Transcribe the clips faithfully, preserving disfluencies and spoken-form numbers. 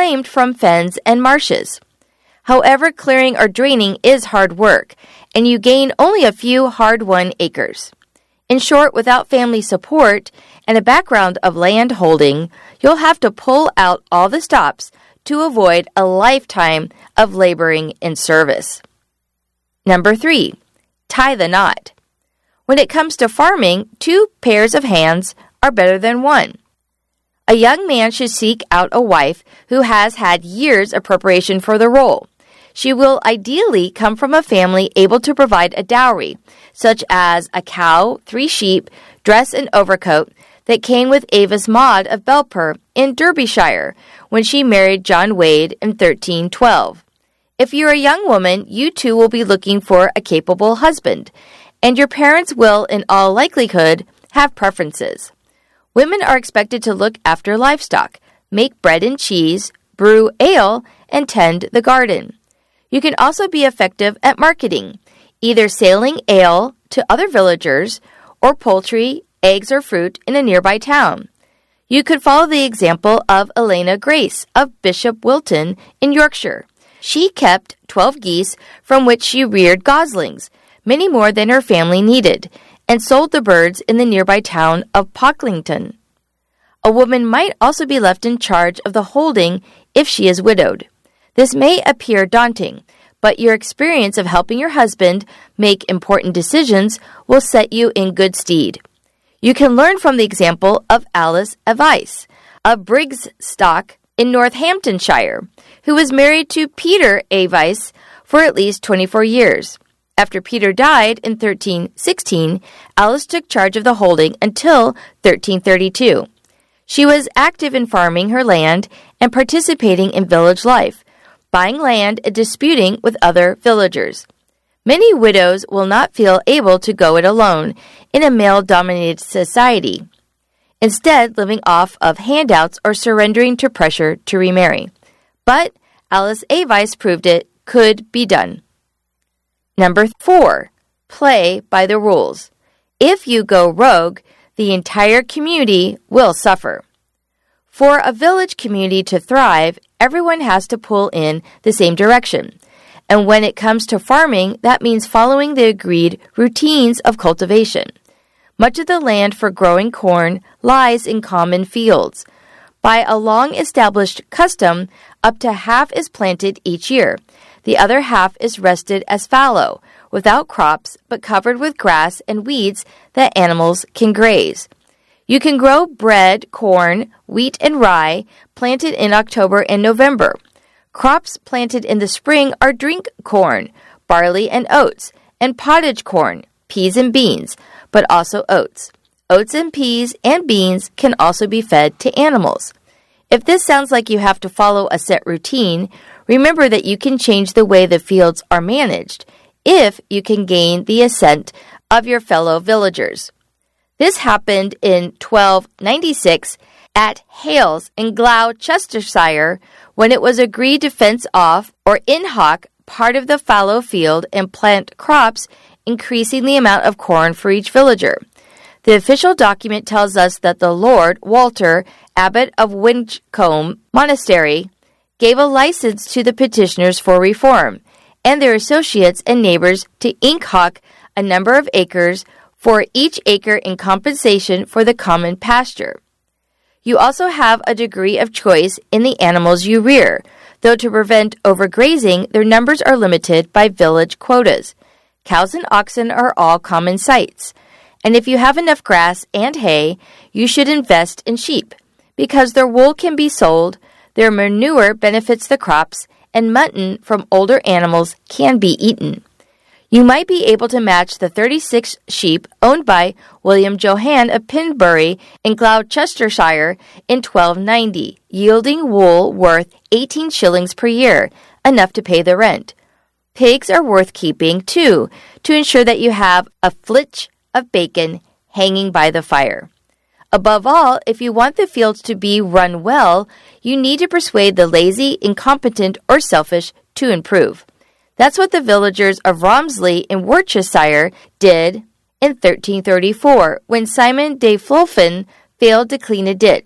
reclaimed from fens and marshes. However, clearing or draining is hard work, and you gain only a few hard-won acres. In short, without family support and a background of land holding, you'll have to pull out all the stops to avoid a lifetime of laboring in service. Number three, tie the knot. When it comes to farming, two pairs of hands are better than one. A young man should seek out a wife who has had years of preparation for the role. She will ideally come from a family able to provide a dowry, such as a cow, three sheep, dress, and overcoat that came with Avis Maud of Belper in Derbyshire when she married John Wade in thirteen twelve. If you're a young woman, you too will be looking for a capable husband, and your parents will, in all likelihood, have preferences. Women are expected to look after livestock, make bread and cheese, brew ale, and tend the garden. You can also be effective at marketing, either selling ale to other villagers or poultry, eggs, or fruit in a nearby town. You could follow the example of Elena Grace of Bishop Wilton in Yorkshire. She kept twelve geese from which she reared goslings, many more than her family needed, and sold the birds in the nearby town of Pocklington. A woman might also be left in charge of the holding if she is widowed. This may appear daunting, but your experience of helping your husband make important decisions will set you in good stead. You can learn from the example of Alice Avice of Brigstock in Northamptonshire, who was married to Peter Avice for at least twenty-four years. After Peter died in thirteen sixteen, Alice took charge of the holding until thirteen thirty-two. She was active in farming her land and participating in village life, buying land and disputing with other villagers. Many widows will not feel able to go it alone in a male-dominated society, instead living off of handouts or surrendering to pressure to remarry. But Alice Avice proved it could be done. Number four, play by the rules. If you go rogue, the entire community will suffer. For a village community to thrive, everyone has to pull in the same direction. And when it comes to farming, that means following the agreed routines of cultivation. Much of the land for growing corn lies in common fields. By a long-established custom, up to half is planted each year. The other half is rested as fallow, without crops, but covered with grass and weeds that animals can graze. You can grow bread, corn, wheat, and rye planted in October and November. Crops planted in the spring are drink corn, barley and oats, and pottage corn, peas and beans, but also oats. Oats and peas and beans can also be fed to animals. If this sounds like you have to follow a set routine, remember that you can change the way the fields are managed if you can gain the assent of your fellow villagers. This happened in twelve ninety-six at Hales in Gloucestershire when it was agreed to fence off or in-hock part of the fallow field and plant crops, increasing the amount of corn for each villager. The official document tells us that the Lord Walter, abbot of Winchcombe Monastery, gave a license to the petitioners for reform and their associates and neighbors to ink-hock a number of acres for each acre in compensation for the common pasture. You also have a degree of choice in the animals you rear, though to prevent overgrazing, their numbers are limited by village quotas. Cows and oxen are all common sights, and if you have enough grass and hay, you should invest in sheep, because their wool can be sold, their manure benefits the crops, and mutton from older animals can be eaten. You might be able to match the thirty-six sheep owned by William Johann of Pinbury in Gloucestershire in twelve ninety, yielding wool worth eighteen shillings per year, enough to pay the rent. Pigs are worth keeping, too, to ensure that you have a flitch of bacon hanging by the fire. Above all, if you want the fields to be run well, you need to persuade the lazy, incompetent, or selfish to improve. That's what the villagers of Romsley in Worcestershire did in thirteen thirty-four when Simon de Fulfen failed to clean a ditch,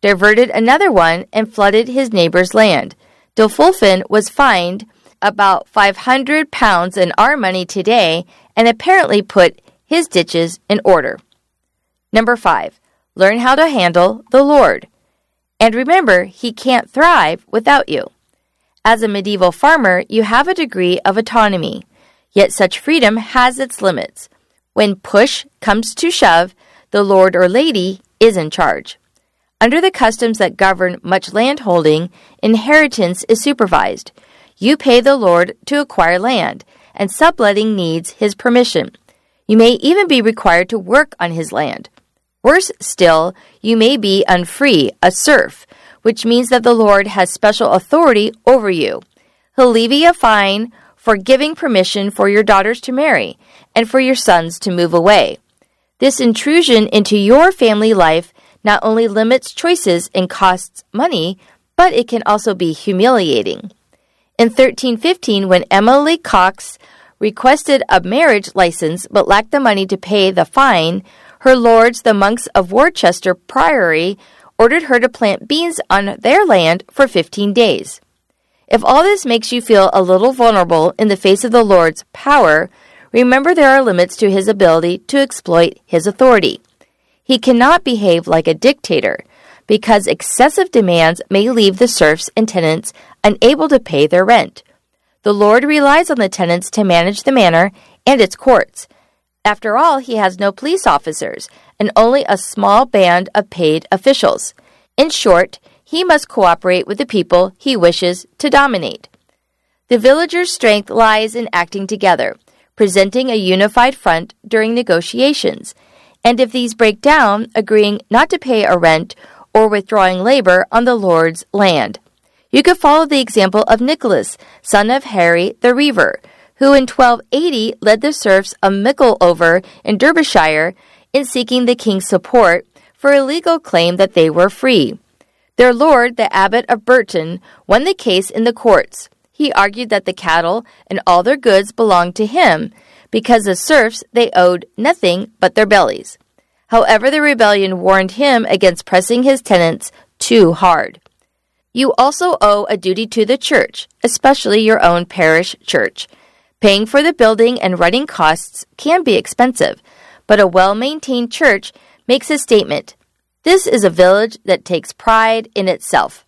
diverted another one, and flooded his neighbor's land. Dulfulfin was fined about five hundred pounds in our money today and apparently put his ditches in order. Number five, learn how to handle the Lord. And remember, he can't thrive without you. As a medieval farmer, you have a degree of autonomy, yet such freedom has its limits. When push comes to shove, the lord or lady is in charge. Under the customs that govern much landholding, inheritance is supervised. You pay the lord to acquire land, and subletting needs his permission. You may even be required to work on his land. Worse still, you may be unfree, a serf, which means that the Lord has special authority over you. He'll levy a fine for giving permission for your daughters to marry and for your sons to move away. This intrusion into your family life not only limits choices and costs money, but it can also be humiliating. In thirteen fifteen, when Emily Cox requested a marriage license but lacked the money to pay the fine, her lords, the monks of Worcester Priory, ordered her to plant beans on their land for fifteen days. If all this makes you feel a little vulnerable in the face of the Lord's power, remember there are limits to his ability to exploit his authority. He cannot behave like a dictator, because excessive demands may leave the serfs and tenants unable to pay their rent. The Lord relies on the tenants to manage the manor and its courts. After all, he has no police officers and only a small band of paid officials. In short, he must cooperate with the people he wishes to dominate. The villagers' strength lies in acting together, presenting a unified front during negotiations, and if these break down, agreeing not to pay a rent or withdrawing labor on the Lord's land. You could follow the example of Nicholas, son of Harry the Reaver, who in twelve eighty led the serfs of Mickleover in Derbyshire in seeking the king's support for a legal claim that they were free. Their lord, the abbot of Burton, won the case in the courts. He argued that the cattle and all their goods belonged to him, because the serfs they owed nothing but their bellies. However, the rebellion warned him against pressing his tenants too hard. You also owe a duty to the church, especially your own parish church. Paying for the building and running costs can be expensive, but a well-maintained church makes a statement. This is a village that takes pride in itself.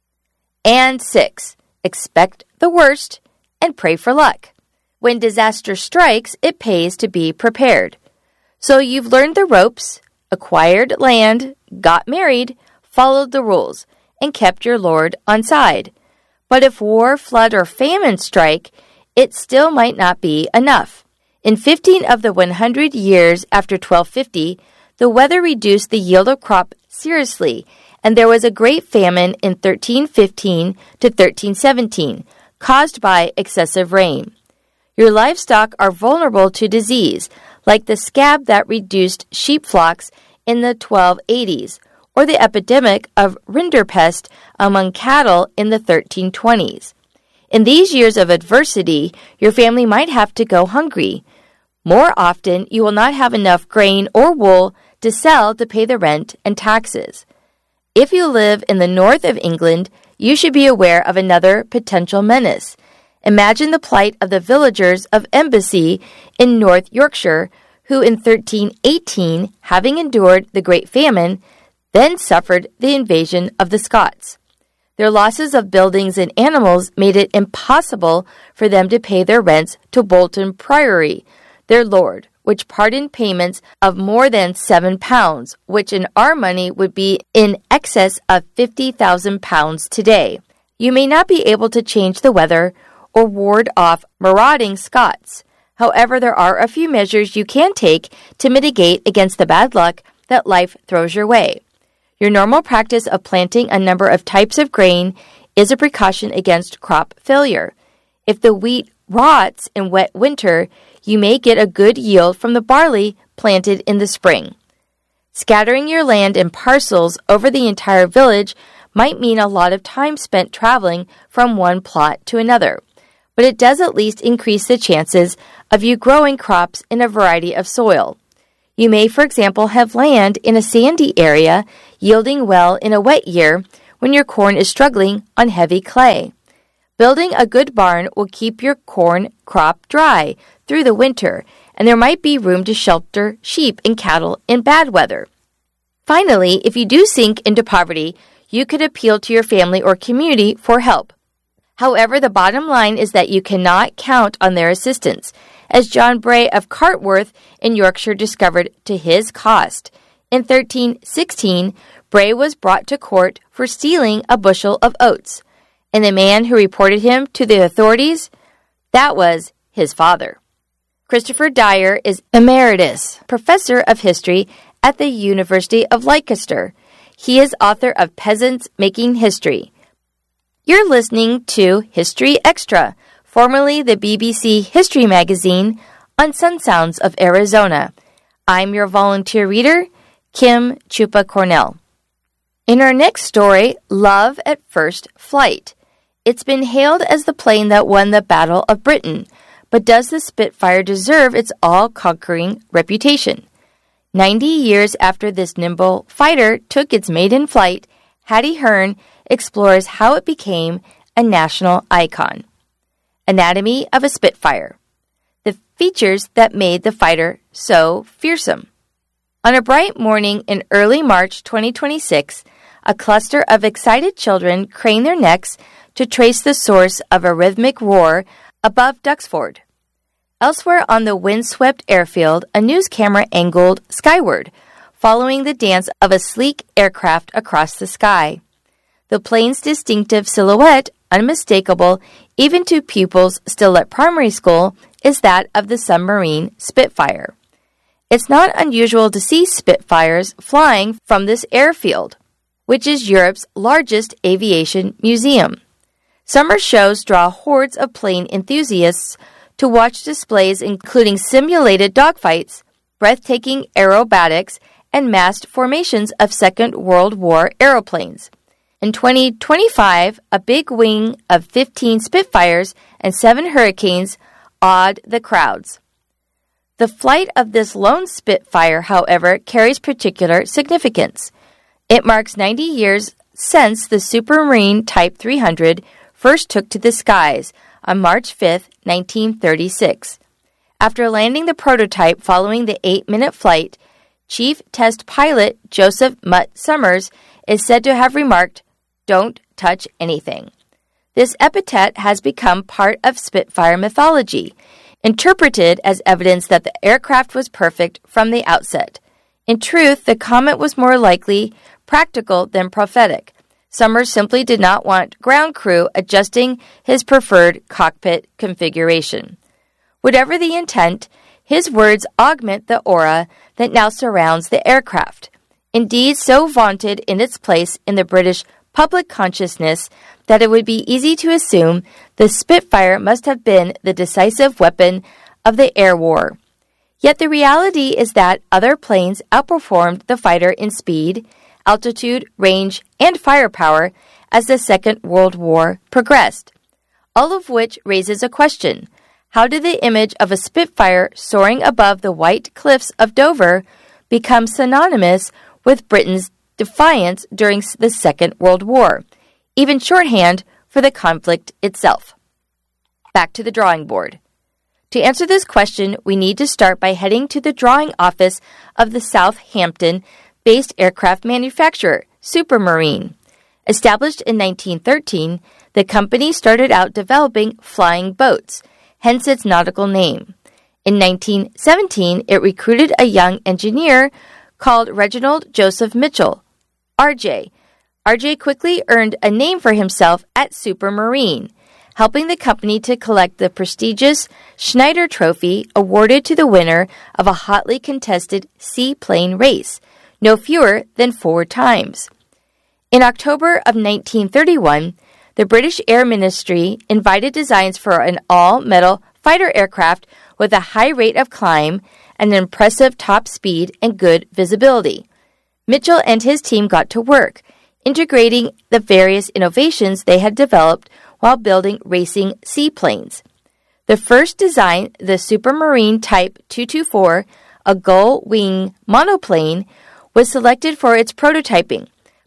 And six, expect the worst and pray for luck. When disaster strikes, it pays to be prepared. So you've learned the ropes, acquired land, got married, followed the rules, and kept your Lord on side. But if war, flood, or famine strike, it still might not be enough. In fifteen of the one hundred years after twelve fifty, the weather reduced the yield of crop seriously, and there was a great famine in thirteen fifteen to thirteen seventeen, caused by excessive rain. Your livestock are vulnerable to disease, like the scab that reduced sheep flocks in the twelve eighties, or the epidemic of rinderpest among cattle in the thirteen twenties. In these years of adversity, your family might have to go hungry. More often, you will not have enough grain or wool to sell to pay the rent and taxes. If you live in the north of England, you should be aware of another potential menace. Imagine the plight of the villagers of Embassy in North Yorkshire, who in thirteen eighteen, having endured the Great Famine, then suffered the invasion of the Scots. Their losses of buildings and animals made it impossible for them to pay their rents to Bolton Priory, their lord, which pardoned payments of more than seven pounds, which in our money would be in excess of fifty thousand pounds today. You may not be able to change the weather or ward off marauding Scots. However, there are a few measures you can take to mitigate against the bad luck that life throws your way. Your normal practice of planting a number of types of grain is a precaution against crop failure. If the wheat rots in wet winter, you may get a good yield from the barley planted in the spring. Scattering your land in parcels over the entire village might mean a lot of time spent traveling from one plot to another, but it does at least increase the chances of you growing crops in a variety of soil. You may, for example, have land in a sandy area, yielding well in a wet year when your corn is struggling on heavy clay. Building a good barn will keep your corn crop dry through the winter, and there might be room to shelter sheep and cattle in bad weather. Finally, if you do sink into poverty, you could appeal to your family or community for help. However, the bottom line is that you cannot count on their assistance, as John Bray of Cartworth in Yorkshire discovered to his cost. In thirteen sixteen, Bray was brought to court for stealing a bushel of oats, and the man who reported him to the authorities, that was his father. Christopher Dyer is Emeritus Professor of History at the University of Leicester. He is author of Peasants Making History. You're listening to History Extra, formerly the B B C History Magazine, on Sun Sounds of Arizona. I'm your volunteer reader, Kim Chupa Cornell. In our next story, Love at First Flight. It's been hailed as the plane that won the Battle of Britain, but does the Spitfire deserve its all-conquering reputation? Ninety years after this nimble fighter took its maiden flight, Hattie Hearn explores how it became a national icon. Anatomy of a Spitfire. The features that made the fighter so fearsome. On a bright morning in early March twenty twenty-six, a cluster of excited children crane their necks to trace the source of a rhythmic roar above Duxford. Elsewhere on the windswept airfield, a news camera angled skyward, following the dance of a sleek aircraft across the sky. The plane's distinctive silhouette, unmistakable even to pupils still at primary school, is that of the submarine Spitfire. It's not unusual to see Spitfires flying from this airfield, which is Europe's largest aviation museum. Summer shows draw hordes of plane enthusiasts to watch displays including simulated dogfights, breathtaking aerobatics, and massed formations of Second World War aeroplanes. In twenty twenty-five, a big wing of fifteen Spitfires and seven Hurricanes awed the crowds. The flight of this lone Spitfire, however, carries particular significance. It marks ninety years since the Supermarine Type three hundred first took to the skies on March fifth, nineteen thirty-six. After landing the prototype following the eight-minute flight, Chief Test Pilot Joseph Mutt Summers is said to have remarked, "Don't touch anything." This epithet has become part of Spitfire mythology, interpreted as evidence that the aircraft was perfect from the outset. In truth, the comment was more likely practical than prophetic. Summers simply did not want ground crew adjusting his preferred cockpit configuration. Whatever the intent, his words augment the aura that now surrounds the aircraft, indeed so vaunted in its place in the British public consciousness that it would be easy to assume the Spitfire must have been the decisive weapon of the air war. Yet the reality is that other planes outperformed the fighter in speed, altitude, range, and firepower as the Second World War progressed. All of which raises a question. How did the image of a Spitfire soaring above the white cliffs of Dover become synonymous with Britain's defiance during the Second World War, even shorthand for the conflict itself? Back to the drawing board. To answer this question, we need to start by heading to the drawing office of the Southampton-based aircraft manufacturer, Supermarine. Established in nineteen thirteen, the company started out developing flying boats, hence its nautical name. In nineteen seventeen, it recruited a young engineer called Reginald Joseph Mitchell, R J. R J quickly earned a name for himself at Supermarine, helping the company to collect the prestigious Schneider Trophy awarded to the winner of a hotly contested seaplane race, no fewer than four times. In October of nineteen thirty-one, the British Air Ministry invited designs for an all-metal fighter aircraft with a high rate of climb, an impressive top speed, and good visibility. Mitchell and his team got to work, integrating the various innovations they had developed while building racing seaplanes. The first design, the Supermarine Type two twenty-four, a gull-wing monoplane, was selected for its prototyping,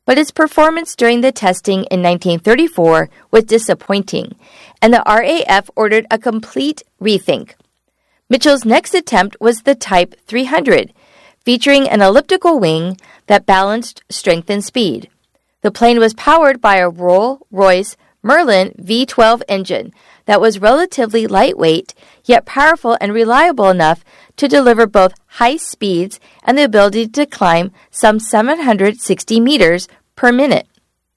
but its performance during the testing in nineteen thirty-four was disappointing, and the R A F ordered a complete rethink. Mitchell's next attempt was the Type three hundred, featuring an elliptical wing that balanced strength and speed. The plane was powered by a Rolls-Royce Merlin V twelve engine that was relatively lightweight, yet powerful and reliable enough to deliver both high speeds and the ability to climb some seven hundred sixty meters per minute.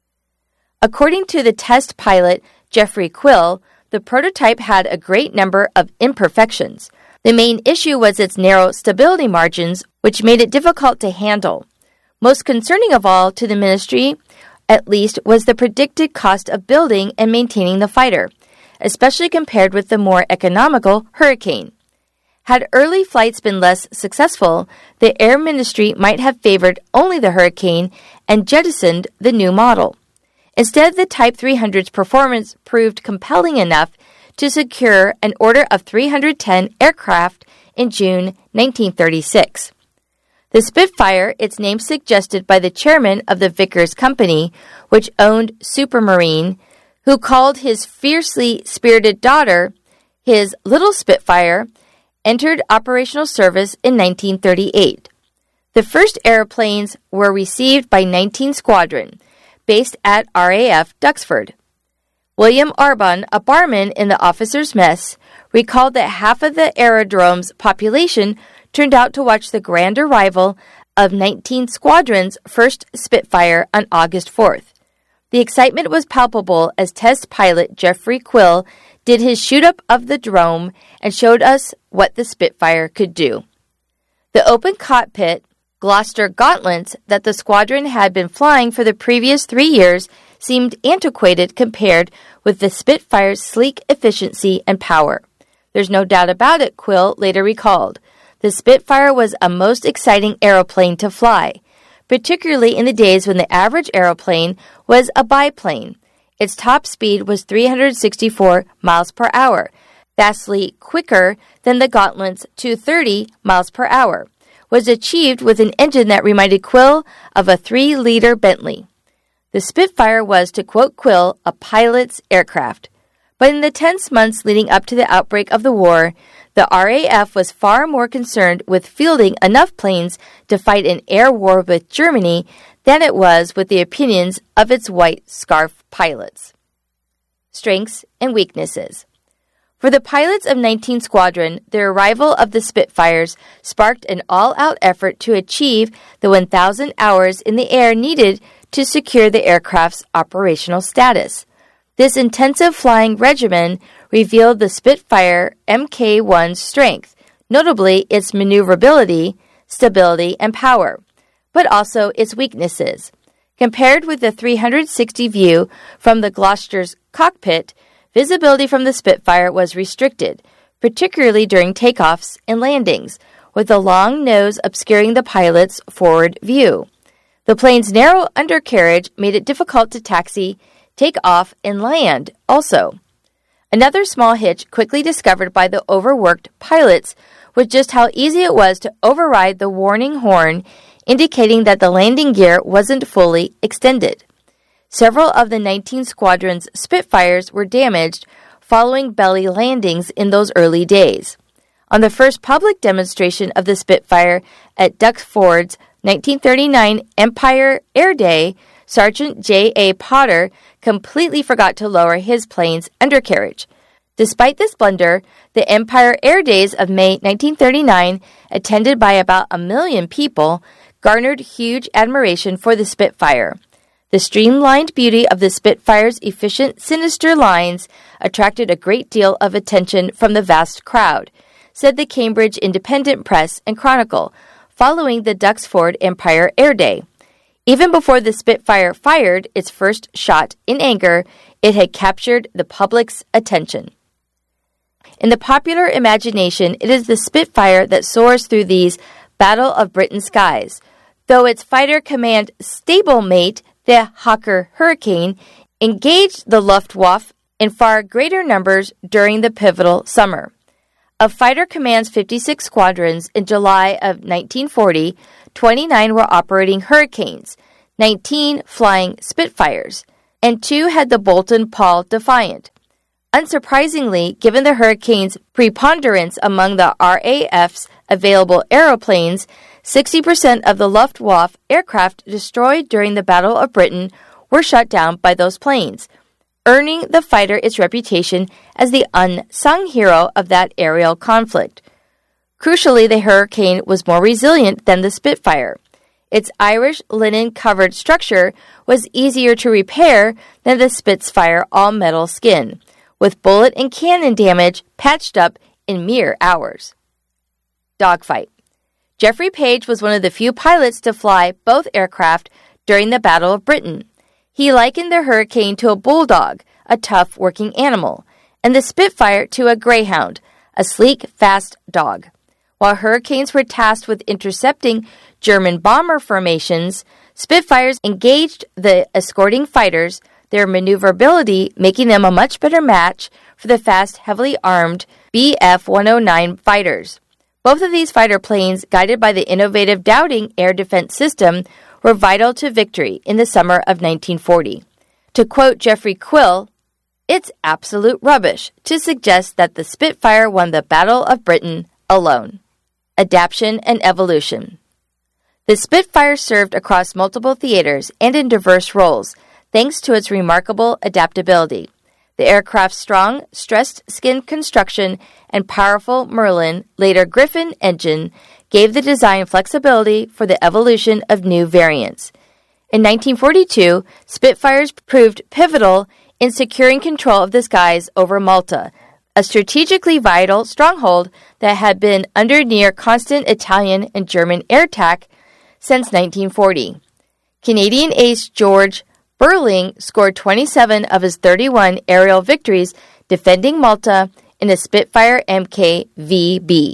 According to the test pilot Jeffrey Quill, the prototype had a great number of imperfections. The main issue was its narrow stability margins, which made it difficult to handle. Most concerning of all to the ministry, at least, was the predicted cost of building and maintaining the fighter, especially compared with the more economical Hurricane. Had early flights been less successful, the Air Ministry might have favored only the Hurricane and jettisoned the new model. Instead, the Type three hundred's performance proved compelling enough to secure an order of three hundred ten aircraft in June nineteen thirty-six. The Spitfire, its name suggested by the chairman of the Vickers Company, which owned Supermarine, who called his fiercely spirited daughter his Little Spitfire, entered operational service in nineteen thirty-eight. The first airplanes were received by nineteenth Squadron, based at R A F Duxford. William Arbon, a barman in the officers' mess, recalled that half of the aerodrome's population turned out to watch the grand arrival of nineteenth Squadron's first Spitfire on August fourth. The excitement was palpable as test pilot Jeffrey Quill did his shoot-up of the drome and showed us what the Spitfire could do. The open cockpit Gloucester gauntlets that the squadron had been flying for the previous three years seemed antiquated compared with the Spitfire's sleek efficiency and power. There's no doubt about it, Quill later recalled. The Spitfire was a most exciting aeroplane to fly, particularly in the days when the average aeroplane was a biplane. Its top speed was three hundred sixty-four miles per hour, vastly quicker than the Gauntlet's two hundred thirty miles per hour, was achieved with an engine that reminded Quill of a three-liter Bentley. The Spitfire was, to quote Quill, a pilot's aircraft. But in the tense months leading up to the outbreak of the war, the R A F was far more concerned with fielding enough planes to fight an air war with Germany than it was with the opinions of its white scarf pilots. Strengths and weaknesses. For the pilots of nineteenth Squadron, the arrival of the Spitfires sparked an all-out effort to achieve the one thousand hours in the air needed to secure the aircraft's operational status. This intensive flying regimen revealed the Spitfire M K one's strength, notably its maneuverability, stability, and power, but also its weaknesses. Compared with the three hundred sixty view from the Gloucester's cockpit, visibility from the Spitfire was restricted, particularly during takeoffs and landings, with the long nose obscuring the pilot's forward view. The plane's narrow undercarriage made it difficult to taxi, take off, and land also. Another small hitch quickly discovered by the overworked pilots was just how easy it was to override the warning horn, indicating that the landing gear wasn't fully extended. Several of the nineteenth Squadron's Spitfires were damaged following belly landings in those early days. On the first public demonstration of the Spitfire at Duxford's nineteen thirty-nine Empire Air Day, Sergeant J A Potter completely forgot to lower his plane's undercarriage. Despite this blunder, the Empire Air Days of May nineteen thirty-nine, attended by about a million people, garnered huge admiration for the Spitfire. The streamlined beauty of the Spitfire's efficient, sinister lines attracted a great deal of attention from the vast crowd, said the Cambridge Independent Press and Chronicle, following the Duxford Empire Air Day. Even before the Spitfire fired its first shot in anger, it had captured the public's attention. In the popular imagination, it is the Spitfire that soars through these Battle of Britain skies, though its fighter command stablemate, the Hawker Hurricane, engaged the Luftwaffe in far greater numbers during the pivotal summer. Of Fighter Command's fifty-six squadrons in July of nineteen forty, twenty-nine were operating Hurricanes, nineteen Flying Spitfires, and two had the Bolton-Paul Defiant. Unsurprisingly, given the hurricane's preponderance among the R A F's available aeroplanes, sixty percent of the Luftwaffe aircraft destroyed during the Battle of Britain were shot down by those planes, earning the fighter its reputation as the unsung hero of that aerial conflict. Crucially, the Hurricane was more resilient than the Spitfire. Its Irish linen-covered structure was easier to repair than the Spitfire all-metal skin, with bullet and cannon damage patched up in mere hours. Dogfight. Jeffrey Page was one of the few pilots to fly both aircraft during the Battle of Britain. He likened the Hurricane to a bulldog, a tough working animal, and the Spitfire to a greyhound, a sleek, fast dog. While Hurricanes were tasked with intercepting German bomber formations, Spitfires engaged the escorting fighters, their maneuverability making them a much better match for the fast, heavily armed B F one oh nine fighters. Both of these fighter planes, guided by the innovative Dowding air defense system, were vital to victory in the summer of nineteen forty. To quote Jeffrey Quill, "It's absolute rubbish to suggest that the Spitfire won the Battle of Britain alone." Adaptation and evolution. The Spitfire served across multiple theaters and in diverse roles, thanks to its remarkable adaptability. The aircraft's strong, stressed skin construction and powerful Merlin, later Griffin engine gave the design flexibility for the evolution of new variants. In nineteen forty-two, Spitfires proved pivotal in securing control of the skies over Malta, a strategically vital stronghold that had been under near constant Italian and German air attack since nineteen forty. Canadian ace George Burling scored twenty-seven of his thirty-one aerial victories defending Malta in a Spitfire M K V B.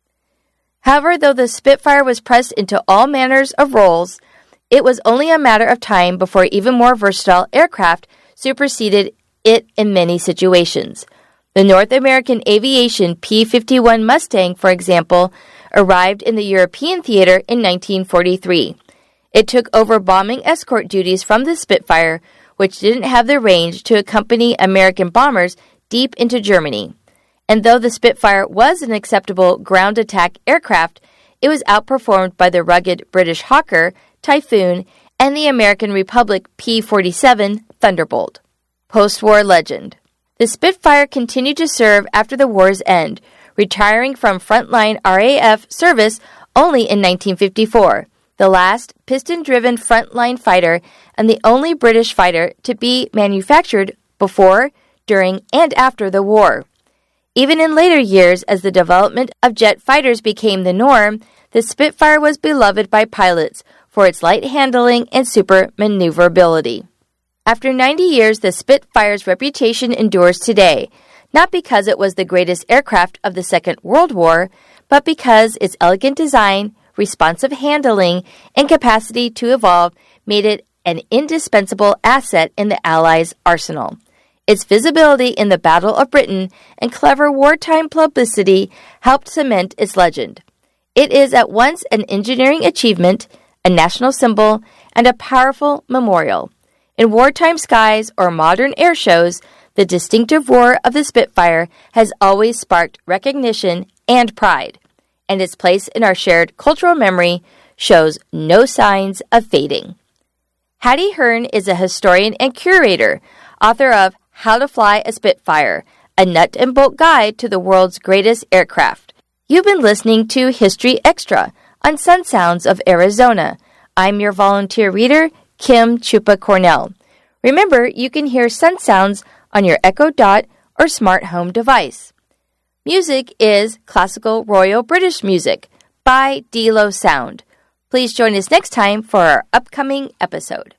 However, though the Spitfire was pressed into all manners of roles, it was only a matter of time before even more versatile aircraft superseded it in many situations. The North American Aviation P fifty-one Mustang, for example, arrived in the European theater in nineteen forty-three. It took over bombing escort duties from the Spitfire, which didn't have the range to accompany American bombers deep into Germany. And though the Spitfire was an acceptable ground attack aircraft, it was outperformed by the rugged British Hawker, Typhoon, and the American Republic P forty-seven Thunderbolt. Post-war legend. The Spitfire continued to serve after the war's end, retiring from frontline R A F service only in nineteen fifty-four, the last piston-driven frontline fighter and the only British fighter to be manufactured before, during, and after the war. Even in later years, as the development of jet fighters became the norm, the Spitfire was beloved by pilots for its light handling and super maneuverability. After ninety years, the Spitfire's reputation endures today, not because it was the greatest aircraft of the Second World War, but because its elegant design, responsive handling, and capacity to evolve made it an indispensable asset in the Allies' arsenal. Its visibility in the Battle of Britain and clever wartime publicity helped cement its legend. It is at once an engineering achievement, a national symbol, and a powerful memorial. In wartime skies or modern air shows, the distinctive roar of the Spitfire has always sparked recognition and pride, and its place in our shared cultural memory shows no signs of fading. Hattie Hearn is a historian and curator, author of How to Fly a Spitfire, a nut and bolt guide to the world's greatest aircraft. You've been listening to History Extra on Sun Sounds of Arizona. I'm your volunteer reader, Kim Chupa Cornell. Remember, you can hear Sun Sounds on your Echo Dot or smart home device. Music is classical Royal British music by D-Lo Sound. Please join us next time for our upcoming episode.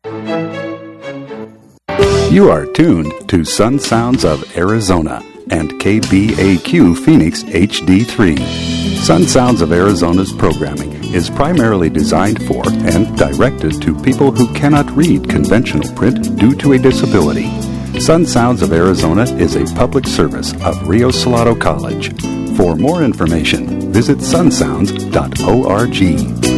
You are tuned to Sun Sounds of Arizona and K B A Q Phoenix H D three. Sun Sounds of Arizona's programming is primarily designed for and directed to people who cannot read conventional print due to a disability. Sun Sounds of Arizona is a public service of Rio Salado College. For more information, visit sun sounds dot org.